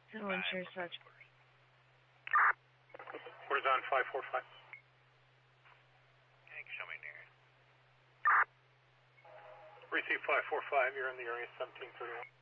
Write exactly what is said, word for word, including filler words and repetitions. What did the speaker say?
So ensure such. Where's on five four five? Show me near. Receive five four five, you're in the area seventeen thirty-one.